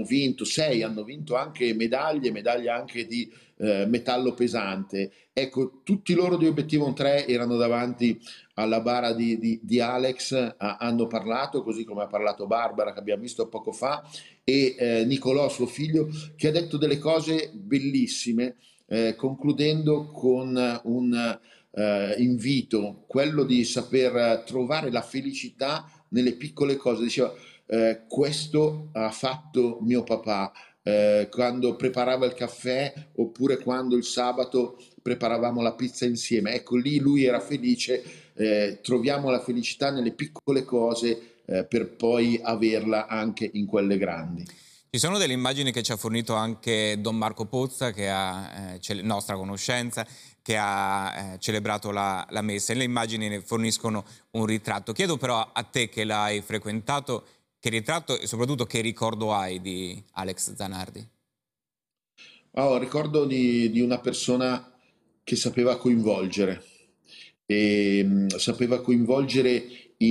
vinto, 6 hanno vinto anche medaglie anche di metallo pesante. Ecco, tutti loro di Obiettivo 3 erano davanti alla bara di Alex, hanno parlato, così come ha parlato Barbara che abbiamo visto poco fa, e Nicolò, suo figlio, che ha detto delle cose bellissime, concludendo con un invito, quello di saper trovare la felicità nelle piccole cose. Diceva, questo ha fatto mio papà, quando preparava il caffè oppure quando il sabato preparavamo la pizza insieme. Ecco, lì lui era felice, troviamo la felicità nelle piccole cose per poi averla anche in quelle grandi. Ci sono delle immagini che ci ha fornito anche Don Marco Pozza, che ha nostra conoscenza, che ha celebrato la messa, e le immagini ne forniscono un ritratto. Chiedo però a te, che l'hai frequentato, che ritratto e soprattutto che ricordo hai di Alex Zanardi? Ricordo di una persona che sapeva coinvolgere, sapeva coinvolgere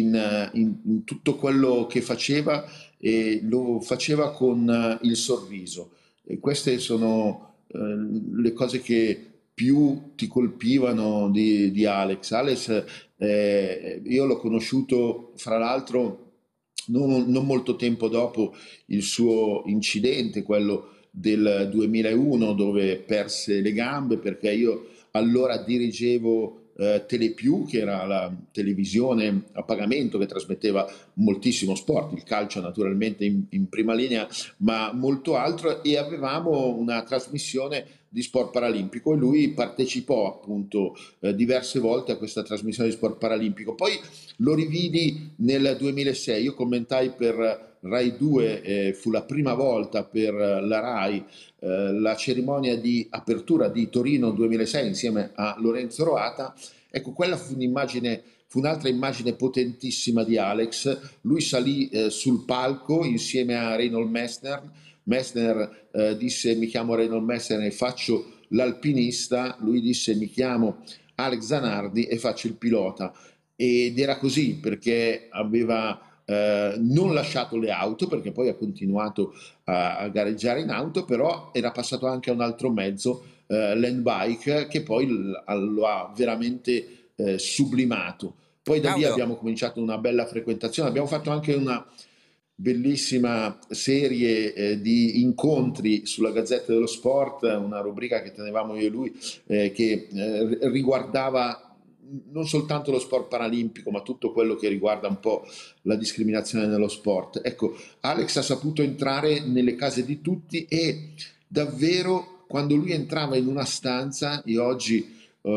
in tutto quello che faceva, e lo faceva con il sorriso. E queste sono le cose che più ti colpivano di Alex. Alex, io l'ho conosciuto fra l'altro non molto tempo dopo il suo incidente, quello del 2001, dove perse le gambe, perché io allora dirigevo Telepiù, che era la televisione a pagamento che trasmetteva moltissimo sport, il calcio naturalmente in prima linea, ma molto altro, e avevamo una trasmissione di sport paralimpico e lui partecipò appunto diverse volte a questa trasmissione di sport paralimpico. Poi lo rividi nel 2006, io commentai per Rai 2, fu la prima volta per la Rai la cerimonia di apertura di Torino 2006 insieme a Lorenzo Roata. Ecco, quella fu un'immagine, fu un'altra immagine potentissima di Alex. Lui salì sul palco insieme a Reinhold Messner. Messner disse: mi chiamo Reinhold Messner e faccio l'alpinista. Lui disse: mi chiamo Alex Zanardi e faccio il pilota. Ed era così perché aveva non lasciato le auto, perché poi ha continuato a gareggiare in auto, però era passato anche a un altro mezzo, land bike, che poi lo ha veramente sublimato. Poi da lì Claudio, abbiamo cominciato una bella frequentazione, abbiamo fatto anche una bellissima serie di incontri sulla Gazzetta dello Sport, una rubrica che tenevamo io e lui, che riguardava non soltanto lo sport paralimpico, ma tutto quello che riguarda un po' la discriminazione nello sport. Ecco, Alex ha saputo entrare nelle case di tutti, e davvero quando lui entrava in una stanza, io oggi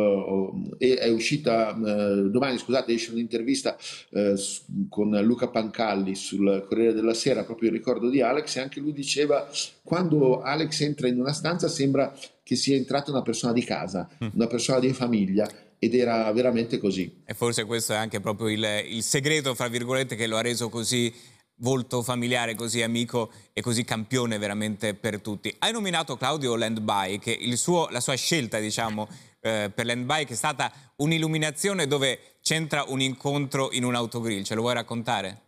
è uscita domani, scusate, esce un'intervista con Luca Pancalli sul Corriere della Sera, proprio il ricordo di Alex, e anche lui diceva: quando Alex entra in una stanza sembra che sia entrata una persona di casa, una persona di famiglia, ed era veramente così. e forse questo è anche proprio il segreto, fra virgolette, che lo ha reso così volto familiare, così amico e così campione veramente per tutti. Hai nominato Claudio Landbike, la sua scelta, diciamo, per Landbike è stata un'illuminazione dove c'entra un incontro in un autogrill. Ce lo vuoi raccontare?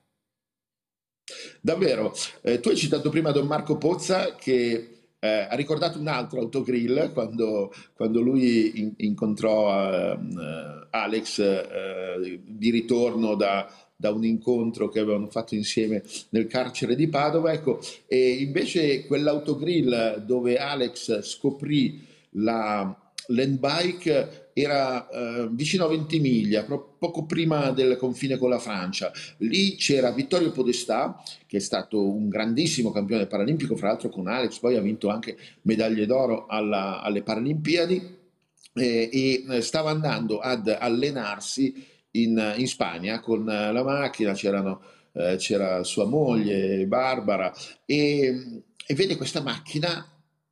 Davvero, tu hai citato prima Don Marco Pozza, che ha ricordato un altro autogrill quando lui incontrò Alex di ritorno da un incontro che avevano fatto insieme nel carcere di Padova. Ecco, e invece quell'autogrill dove Alex scoprì la land bike era vicino a Ventimiglia, poco prima del confine con la Francia. Lì c'era Vittorio Podestà, che è stato un grandissimo campione paralimpico, fra l'altro con Alex poi ha vinto anche medaglie d'oro alle Paralimpiadi, e stava andando ad allenarsi in Spagna con la macchina, c'era sua moglie Barbara, e vede questa macchina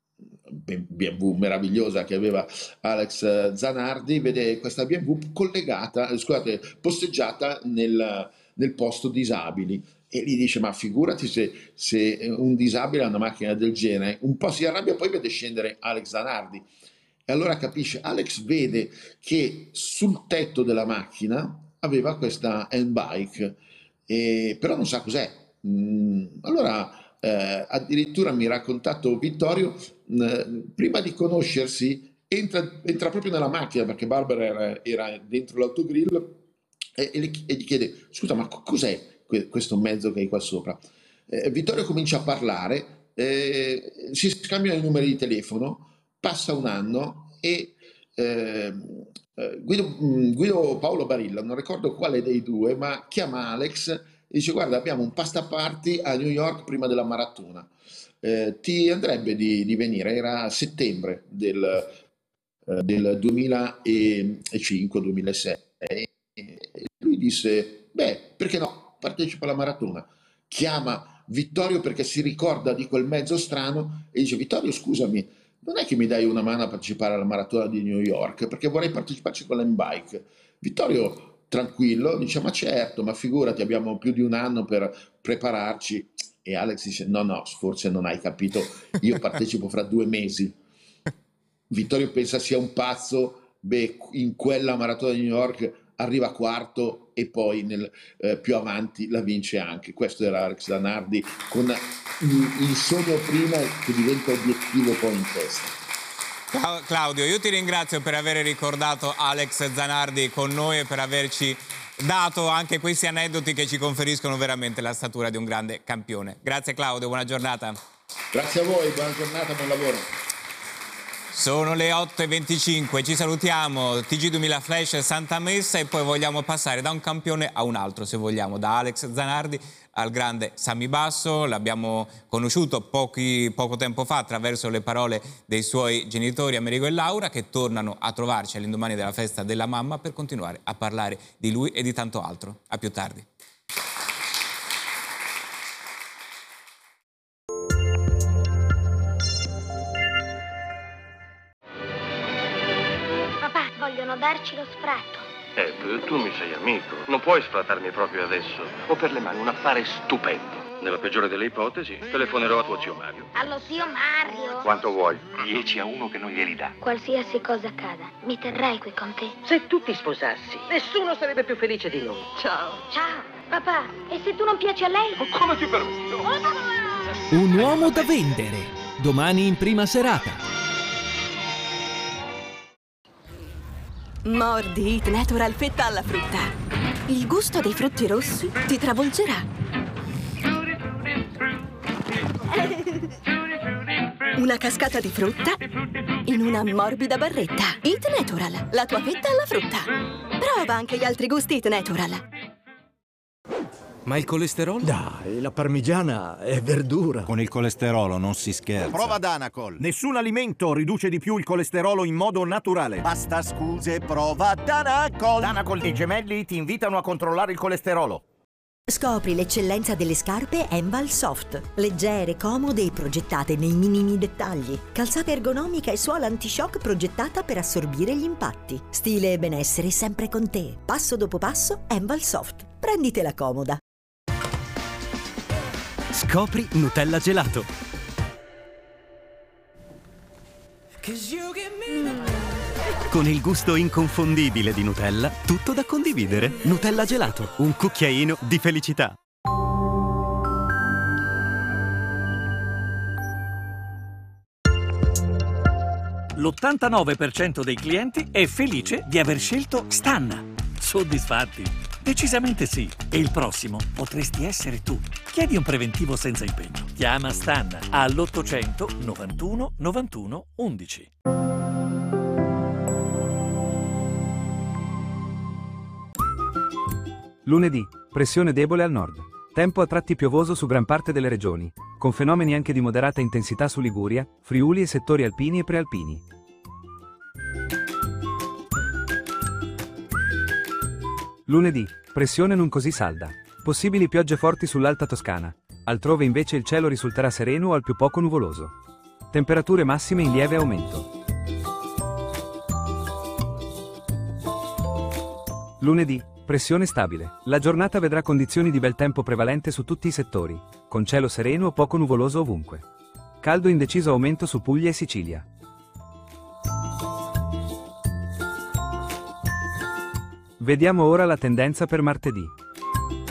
BMW meravigliosa che aveva Alex Zanardi, vede questa BMW collegata, scusate, posteggiata nel posto disabili, e gli dice: ma figurati se un disabile ha una macchina del genere. Un po' si arrabbia, poi vede scendere Alex Zanardi e allora capisce. Alex vede che sul tetto della macchina aveva questa handbike, però non sa cos'è. Allora addirittura mi ha raccontato Vittorio, prima di conoscersi entra proprio nella macchina, perché Barbara era dentro l'autogrill, e gli chiede: scusa, ma cos'è questo mezzo che hai qua sopra? Vittorio comincia a parlare, si scambiano i numeri di telefono, passa un anno e Guido Paolo Barilla, non ricordo quale dei due, ma chiama Alex e dice: guarda, abbiamo un pasta party a New York prima della maratona, ti andrebbe di venire? Era settembre del 2005-2006, e lui disse: beh, perché no, partecipa alla maratona. Chiama Vittorio perché si ricorda di quel mezzo strano e dice: Vittorio, scusami, non è che mi dai una mano a partecipare alla maratona di New York, perché vorrei parteciparci con l'M-Bike. Vittorio, tranquillo, dice: ma certo, ma figurati, abbiamo più di un anno per prepararci. E Alex dice: no, no, forse non hai capito, io partecipo fra 2 mesi. Vittorio pensa sia un pazzo, beh, in quella maratona di New York arriva quarto e poi più avanti la vince anche. Questo era Alex Zanardi, con il sogno prima che diventa obiettivo poi in testa. Claudio, io ti ringrazio per aver ricordato Alex Zanardi con noi e per averci dato anche questi aneddoti che ci conferiscono veramente la statura di un grande campione. Grazie Claudio, buona giornata. Grazie a voi, buona giornata, buon lavoro. Sono le 8:25, ci salutiamo, TG2000 Flash Santa Messa, e poi vogliamo passare da un campione a un altro, se vogliamo, da Alex Zanardi al grande Sammy Basso. L'abbiamo conosciuto poco tempo fa attraverso le parole dei suoi genitori Amerigo e Laura, che tornano a trovarci all'indomani della festa della mamma per continuare a parlare di lui e di tanto altro. A più tardi. Vogliono darci lo sfratto. Ed, tu mi sei amico. Non puoi sfrattarmi proprio adesso. Ho per le mani un affare stupendo. Nella peggiore delle ipotesi, telefonerò a tuo zio Mario. Allo zio Mario? Quanto vuoi? 10-1 che non glieli dà. Qualsiasi cosa accada, mi terrai qui con te. Se tu ti sposassi, nessuno sarebbe più felice di noi. Ciao. Ciao. Papà, e se tu non piaci a lei? Come ti permetti? Un uomo da vendere. Domani in prima serata. Mordi Hit Natural fetta alla frutta. Il gusto dei frutti rossi ti travolgerà. Una cascata di frutta in una morbida barretta. Hit Natural, la tua fetta alla frutta. Prova anche gli altri gusti Hit Natural. Ma il colesterolo? Dai, la parmigiana è verdura. Con il colesterolo non si scherza. Prova Danacol. Nessun alimento riduce di più il colesterolo in modo naturale. Basta scuse, prova Danacol. Danacol e i gemelli ti invitano a controllare il colesterolo. Scopri l'eccellenza delle scarpe Enval Soft. Leggere, comode e progettate nei minimi dettagli. Calzata ergonomica e suola anti-shock progettata per assorbire gli impatti. Stile e benessere sempre con te. Passo dopo passo, Enval Soft. Prenditela comoda. Scopri Nutella gelato. Con il gusto inconfondibile di Nutella, tutto da condividere. Nutella gelato, un cucchiaino di felicità. L'89% dei clienti è felice di aver scelto Stanna. Soddisfatti? Decisamente sì. E il prossimo potresti essere tu. Chiedi un preventivo senza impegno. Chiama Stanna all'800 91 91 11. Lunedì, pressione debole al nord. Tempo a tratti piovoso su gran parte delle regioni, con fenomeni anche di moderata intensità su Liguria, Friuli e settori alpini e prealpini. Lunedì, pressione non così salda. Possibili piogge forti sull'Alta Toscana. Altrove invece il cielo risulterà sereno o al più poco nuvoloso. Temperature massime in lieve aumento. Lunedì, pressione stabile. La giornata vedrà condizioni di bel tempo prevalente su tutti i settori, con cielo sereno o poco nuvoloso ovunque. Caldo in deciso aumento su Puglia e Sicilia. Vediamo ora la tendenza per martedì.